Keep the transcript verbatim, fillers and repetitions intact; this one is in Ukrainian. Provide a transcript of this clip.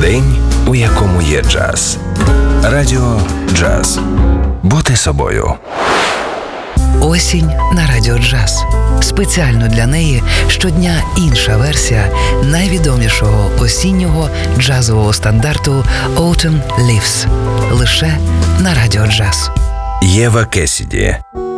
День, у якому є джаз. Радіо Джаз. Бути собою. Осінь на Радіо Джаз. Спеціально для неї щодня інша версія найвідомішого осіннього джазового стандарту «Autumn Leaves». Лише на Радіо Джаз. Єва Кесіді.